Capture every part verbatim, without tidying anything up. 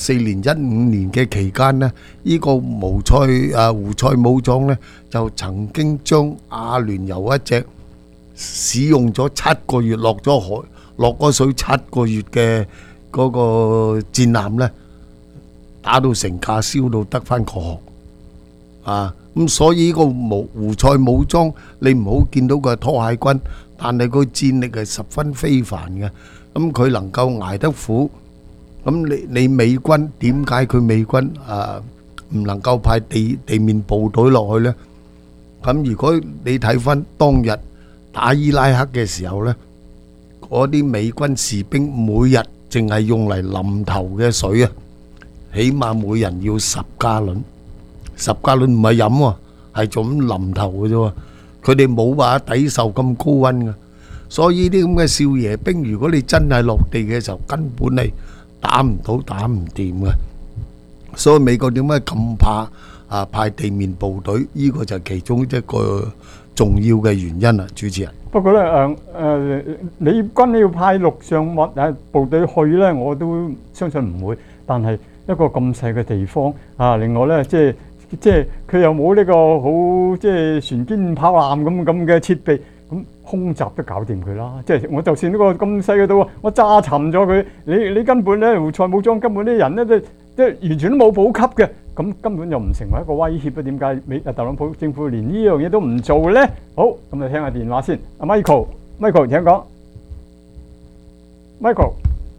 四年一五年嘅期間呢，呢、這個胡塞啊胡塞武裝呢，就曾經將阿聯酋一隻使用咗七個月落咗海落咗水七個月嘅嗰個戰艦呢，打到成架燒到得返個殼啊！咁所以呢個胡胡塞武裝你唔好見到佢係拖鞋軍，但係佢戰力係十分非凡嘅。咁佢能夠捱得苦，咁你你美軍點解佢美軍啊唔能夠派地地面部隊落去呢？咁如果你睇翻當日打伊拉克嘅時候呢，嗰啲美軍士兵每日淨係用嚟淋頭嘅水啊，起碼每人要十加侖，十加侖唔係飲喎，係做咁淋頭嘅啫喎。佢哋冇話抵受咁高溫嘅，所以啲咁嘅少爺兵，如果你真係落地嘅時候，根本係打唔到、打唔掂嘅。所以美國點解咁怕啊派地面部隊？呢個就係其中一個重要嘅原因啦，主持人。 不過咧，誒誒，美軍要派陸上物誒部隊去咧，我都相信唔會。但係一個咁細嘅地方啊，另外咧，即係即係佢又冇呢個好即係船堅炮艦咁咁嘅設備，咁空襲都搞掂佢啦。即係我就算呢個咁細嘅島，我炸沉咗佢，你你根本咧胡塞武裝根本啲人咧都即係完全都冇補給嘅。咁根本就唔成為一個威脅啊！點解美特朗普政府連呢樣嘢都唔做咧？好，咁就聽下電話先。阿 Michael，Michael 請講。Michael，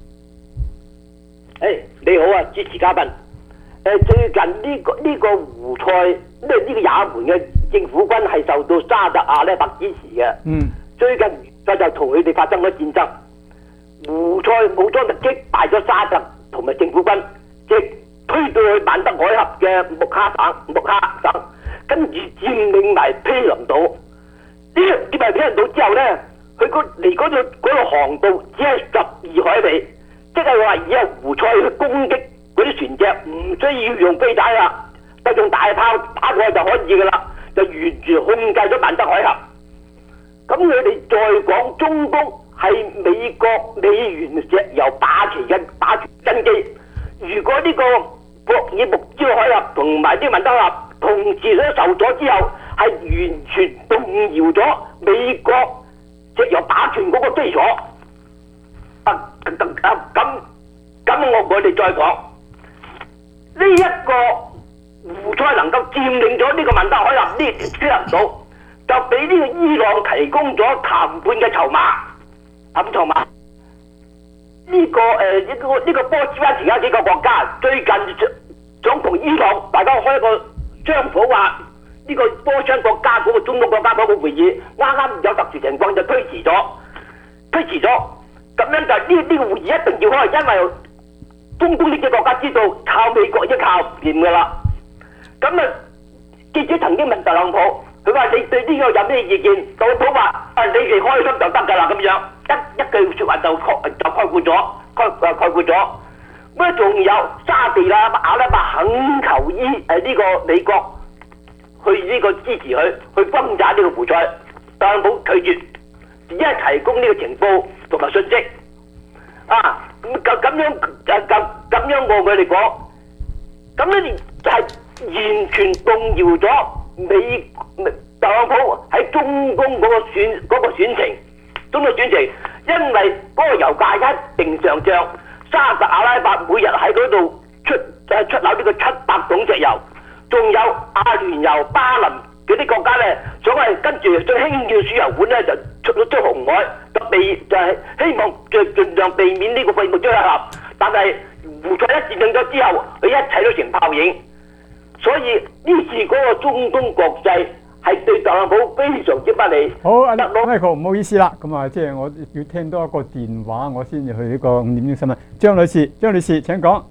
誒你好啊，主持嘉賓。誒最近呢個呢個胡塞呢呢個也門嘅政府軍係受到沙特阿拉伯支持嘅。 嗯。 最近就就同佢哋發生咗戰爭，胡塞武裝就擊敗咗沙特同埋政府軍，即推到去曼德海峽嘅穆哈省，穆哈省，跟住佔領埋毗鄰島。呢個佔埋毗鄰島之後咧，佢個離嗰度嗰個航道只係十二海里，即係話以後胡塞去攻擊嗰啲船隻，唔需要用飛彈啦，就用大炮打過去就可以噶啦，就完全控制咗曼德海峽。咁佢哋再講中東係美國美元石油霸權嘅霸權根基，如果呢個博爾木茲海峽同埋啲曼德海峽同時都受咗之後，係完全動搖咗美國石油霸權嗰個基礎。啊咁咁咁我我哋再講呢一個胡塞能夠佔領咗呢個曼德海峽呢條毗鄰島，就俾呢個伊朗提供咗談判嘅籌碼，談判籌碼。呢、這個誒呢、呃這個呢、這個波斯灣其他幾個國家最近想同伊朗大家開一個商討，話呢個波斯灣國家嗰個中東國家嗰個會議，啱啱有特殊情況就推遲咗，推遲咗。咁樣就呢呢、這個會議一定要開，因為中東呢啲國家知道靠美國已經靠唔掂㗎啦。咁啊，記者曾經問特朗普，佢話你對呢個有咩意見？特朗普話：啊，你哋開心就得㗎啦，咁樣一一句説話就概就概括咗，概誒概括咗。咁仲有沙地啦、阿拉伯肯求伊誒呢個美國去呢個支持佢，去轟炸呢個胡塞，特朗普拒絕，只係提供呢個情報同埋信息。啊，咁咁咁樣誒咁咁樣我佢哋講，咁咧就係完全動搖咗美特朗普喺中東嗰個選嗰、嗰個選情，中東選情，因為嗰個油價一定上漲，沙特阿拉伯每日喺嗰度出誒出口呢個七百桶石油，仲有阿聯酋、巴林嗰啲國家咧，所謂跟住最輕要輸油管咧就出咗出紅海，就避就係、是、希望就盡量避免呢個廢物追合，但係胡塞一佔領咗之後，佢一切都成泡影。所以呢次嗰個中東國際係對特朗普非常之不利。 好，阿 Michael 唔好意思啦，咁啊，即係我要聽多一個電話，我先至去呢個五點鐘新聞。張女士，張女士請講。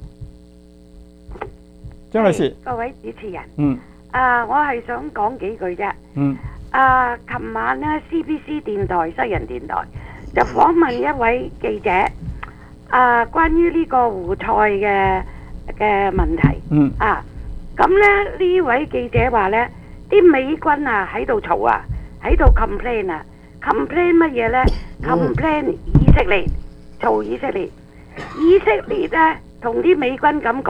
張女士， 各位主持人， 嗯， 啊，我係想講幾句啫。 嗯。 啊，琴晚咧 C B C 電台、西人電台就訪問一位記者，啊，關於呢個胡塞嘅嘅問題。 嗯。 啊。咁咧呢位記者話咧，啲美軍啊喺度嘈啊，喺度 complain 啊 ，complain 乜嘢咧 ？complain 以色列，嘈以色列，以色列咧同啲美軍咁講。